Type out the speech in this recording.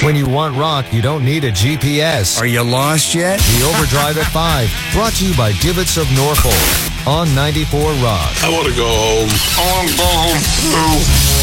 When you want rock, you don't need a GPS. Are you lost yet? The Overdrive at 5, brought to you by Divots of Norfolk on 94 Rock. I want to go home. I want to go home too.